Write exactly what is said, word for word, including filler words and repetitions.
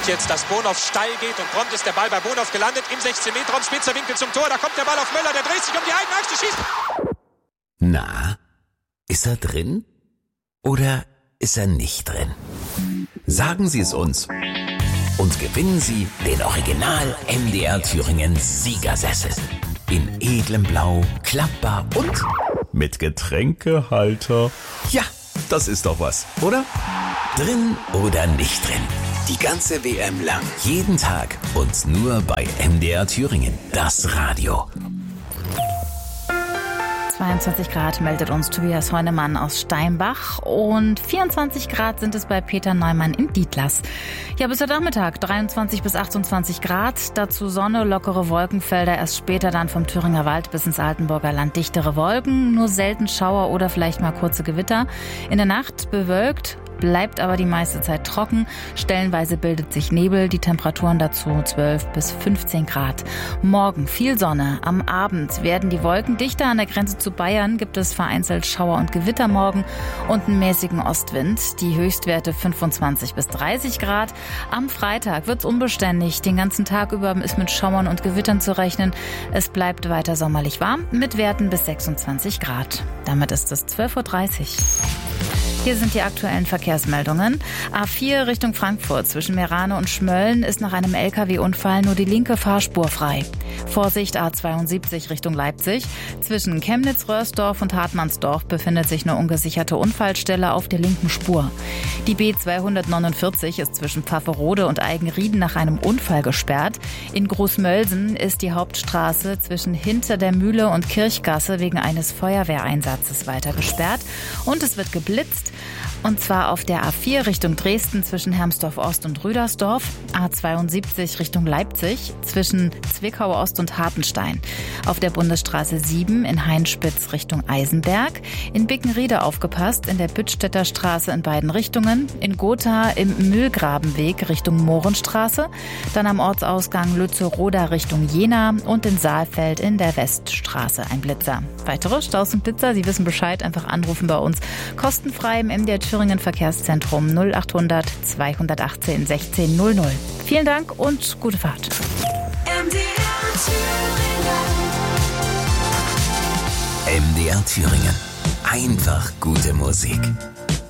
jetzt, dass Bonhoff steil geht und prompt ist der Ball bei Bonhoff gelandet im sechzehn Meter Raum, spitzer Winkel zum Tor, da kommt der Ball auf Möller, der dreht sich um die eigene Achse, schießt. Na, ist er drin? Oder ist er nicht drin? Sagen Sie es uns und gewinnen Sie den Original M D R Thüringen Siegersessel. In edlem Blau, klappbar und mit Getränkehalter. Ja, das ist doch was, oder? Drin oder nicht drin? Die ganze W M lang. Jeden Tag und nur bei M D R Thüringen. Das Radio. zweiundzwanzig Grad meldet uns Tobias Heunemann aus Steinbach und vierundzwanzig Grad sind es bei Peter Neumann in Dietlas. Ja, bis heute Nachmittag dreiundzwanzig bis achtundzwanzig Grad, dazu Sonne, lockere Wolkenfelder, erst später dann vom Thüringer Wald bis ins Altenburger Land dichtere Wolken, nur selten Schauer oder vielleicht mal kurze Gewitter. In der Nacht bewölkt, bleibt aber die meiste Zeit trocken. Stellenweise bildet sich Nebel, die Temperaturen dazu zwölf bis fünfzehn Grad. Morgen viel Sonne. Am Abend werden die Wolken dichter. An der Grenze zu Bayern gibt es vereinzelt Schauer und Gewitter morgen und einen mäßigen Ostwind. Die Höchstwerte fünfundzwanzig bis dreißig Grad. Am Freitag wird es unbeständig. Den ganzen Tag über ist mit Schauern und Gewittern zu rechnen. Es bleibt weiter sommerlich warm mit Werten bis sechsundzwanzig Grad. Damit ist es zwölf Uhr dreißig. Hier sind die aktuellen Verkehrsmeldungen. A vier Richtung Frankfurt zwischen Meerane und Schmölln ist nach einem L K W-Unfall nur die linke Fahrspur frei. Vorsicht A zweiundsiebzig Richtung Leipzig. Zwischen Chemnitz-Röhrsdorf und Hartmannsdorf befindet sich eine ungesicherte Unfallstelle auf der linken Spur. Die B zweihundertneunundvierzig ist zwischen Pfafferode und Eigenrieden nach einem Unfall gesperrt. In Großmölsen ist die Hauptstraße zwischen Hinter der Mühle und Kirchgasse wegen eines Feuerwehreinsatzes weiter gesperrt. Und es wird geblitzt. Und zwar auf der A vier Richtung Dresden zwischen Hermsdorf Ost und Rüdersdorf, A zweiundsiebzig Richtung Leipzig zwischen Zwickau Ost und Hartenstein, auf der Bundesstraße sieben in Heinspitz Richtung Eisenberg, in Bickenriede aufgepasst, in der Büttstädter Straße in beiden Richtungen, in Gotha im Mühlgrabenweg Richtung Mohrenstraße, dann am Ortsausgang Lützeroda Richtung Jena und in Saalfeld in der Weststraße ein Blitzer. Weitere Staus und Blitzer, Sie wissen Bescheid, einfach anrufen bei uns. Kostenfrei im M D R Thüringen Verkehrszentrum null achthundert zweihundertachtzehn sechzehn null null. Vielen Dank und gute Fahrt. M D R Thüringen. M D R Thüringen. Einfach gute Musik.